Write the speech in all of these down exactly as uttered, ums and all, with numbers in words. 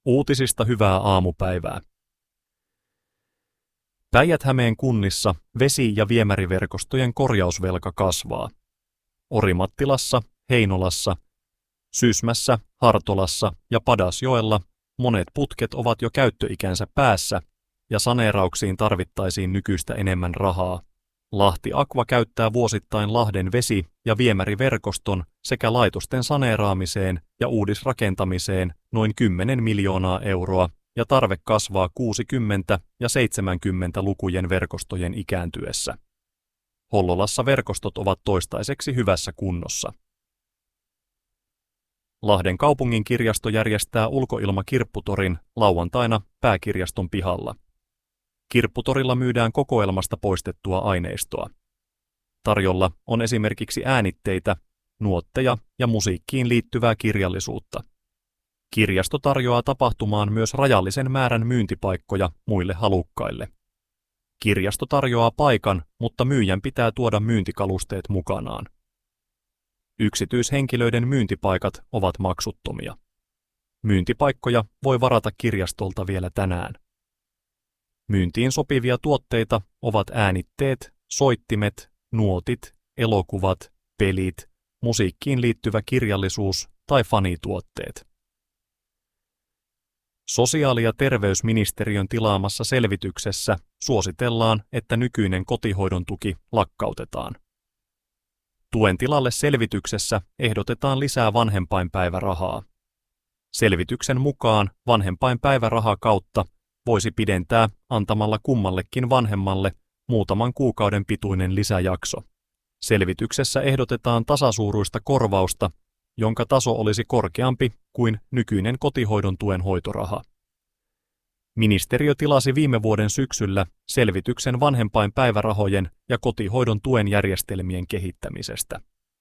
Uutisista hyvää aamupäivää. Päijät-Hämeen kunnissa vesi- ja viemäriverkostojen korjausvelka kasvaa. Orimattilassa, Heinolassa, Sysmässä, Hartolassa ja Padasjoella monet putket ovat jo käyttöikänsä päässä ja saneerauksiin tarvittaisiin nykyistä enemmän rahaa. Lahti Aqua käyttää vuosittain Lahden vesi- ja viemäriverkoston sekä laitosten saneeraamiseen ja uudisrakentamiseen noin kymmenen miljoonaa euroa ja tarve kasvaa kuusikymmentä- ja seitsemänkymmentä-lukujen verkostojen ikääntyessä. Hollolassa verkostot ovat toistaiseksi hyvässä kunnossa. Lahden kaupungin kirjasto järjestää ulkoilmakirpputorin lauantaina pääkirjaston pihalla. Kirpputorilla myydään kokoelmasta poistettua aineistoa. Tarjolla on esimerkiksi äänitteitä, nuotteja ja musiikkiin liittyvää kirjallisuutta. Kirjasto tarjoaa tapahtumaan myös rajallisen määrän myyntipaikkoja muille halukkaille. Kirjasto tarjoaa paikan, mutta myyjän pitää tuoda myyntikalusteet mukanaan. Yksityishenkilöiden myyntipaikat ovat maksuttomia. Myyntipaikkoja voi varata kirjastolta vielä tänään. Myyntiin sopivia tuotteita ovat äänitteet, soittimet, nuotit, elokuvat, pelit, musiikkiin liittyvä kirjallisuus tai fanituotteet. Sosiaali- ja terveysministeriön tilaamassa selvityksessä suositellaan, että nykyinen kotihoidon tuki lakkautetaan. Tuen tilalle selvityksessä ehdotetaan lisää vanhempainpäivärahaa. Selvityksen mukaan vanhempainpäivärahaa kautta voisi pidentää antamalla kummallekin vanhemmalle muutaman kuukauden pituinen lisäjakso. Selvityksessä ehdotetaan tasasuuruista korvausta, jonka taso olisi korkeampi kuin nykyinen kotihoidon tuen hoitoraha. Ministeriö tilasi viime vuoden syksyllä selvityksen vanhempainpäivärahojen ja kotihoidon tuen järjestelmien kehittämisestä.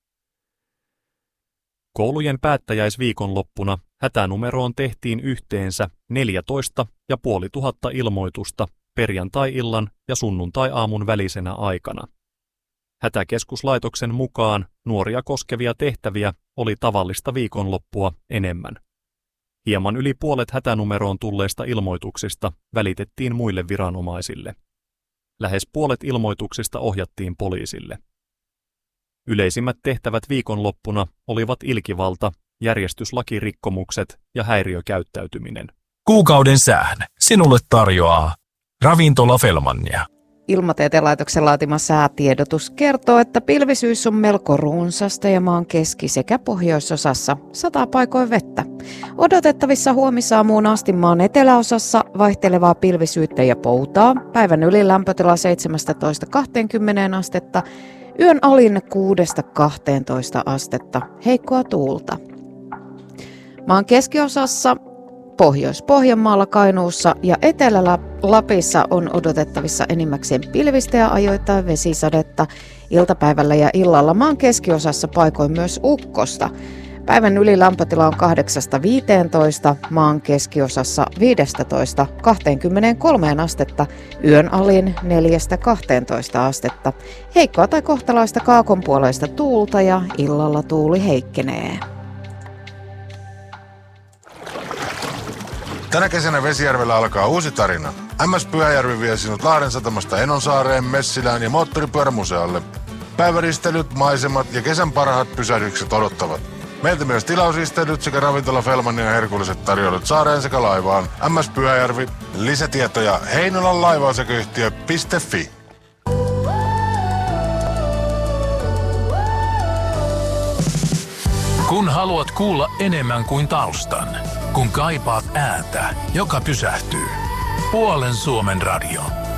Koulujen päättäjäisviikonloppuna hätänumeroon tehtiin yhteensä neljätoista ja puoli tuhatta ilmoitusta perjantai-illan ja sunnuntai-aamun välisenä aikana. Hätäkeskuslaitoksen mukaan nuoria koskevia tehtäviä oli tavallista viikonloppua enemmän. Hieman yli puolet hätänumeroon tulleista ilmoituksista välitettiin muille viranomaisille. Lähes puolet ilmoituksista ohjattiin poliisille. Yleisimmät tehtävät viikonloppuna olivat ilkivalta, järjestyslakirikkomukset ja häiriökäyttäytyminen. Kuukauden sään sinulle tarjoaa Ravintola Fellmania. Ilmatieteen laitoksen laatima säätiedotus kertoo, että pilvisyys on melko runsasta ja maan keski- sekä pohjoisosassa sataa paikoin vettä. Odotettavissa huomisaamuun asti maan eteläosassa vaihtelevaa pilvisyyttä ja poutaa. Päivän ylin lämpötila seitsemästätoista kaksikymmentä astetta, yön alin kuudesta kahteentoista astetta, heikkoa tuulta. Maan keskiosassa, Pohjois-Pohjanmaalla, Kainuussa ja Etelä-Lapissa on odotettavissa enimmäkseen pilvistä ja ajoittain vesisadetta. Iltapäivällä ja illalla maan keskiosassa paikoin myös ukkosta. Päivän ylilämpötila on kahdeksasta viiteentoista, maan keskiosassa viidestätoista kaksikymmentäkolme astetta, yön alin neljästä kahteentoista astetta. Heikkoa tai kohtalaista kaakonpuoleista tuulta ja illalla tuuli heikkenee. Tänä kesänä Vesijärvellä alkaa uusi tarina. M S Pyhäjärvi vie sinut Lahden satamasta Enonsaareen, Messilään ja moottoripyörämuseolle. Päiväristelyt, maisemat ja kesän parhaat pysähdykset odottavat. Meiltä myös tilausristelyt sekä Ravintola Fellmania ja herkulliset tarjoulut saareen sekä laivaan. M S Pyhäjärvi. Lisätietoja heinolan laivaosakeyhtiö piste fi. Kun haluat kuulla enemmän kuin taustan, kun kaipaat ääntä, joka pysähtyy. Puolen Suomen radio.